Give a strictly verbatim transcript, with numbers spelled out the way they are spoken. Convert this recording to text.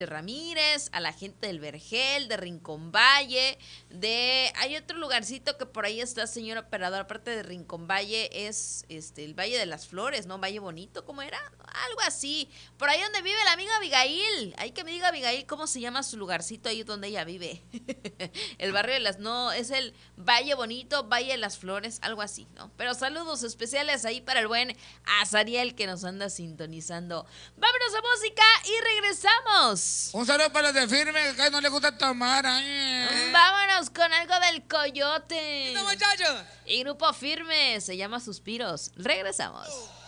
Ramírez, a la gente del Vergel, de Rincón Valle, de hay otro lugarcito que por ahí está, señor operador, aparte de Rincón Valle, es este el Valle de las Flores, ¿no? Valle Bonito, ¿cómo era? Algo así. Por ahí donde vive la amiga Abigail. Hay que me diga Abigail cómo se llama su lugarcito ahí donde ella vive. El barrio de las, no, es el Valle Bonito, Valle de las Flores, algo así, ¿no? Pero saludos especiales ahí para el buen Azariel que nos anda sintonizando. Vámonos a música y regresamos. Un saludo para los de Firme, que no les gusta tomar. Ay. Vámonos con algo del Coyote. muchachos! Y Grupo Firme, se llama Suspiros. Regresamos.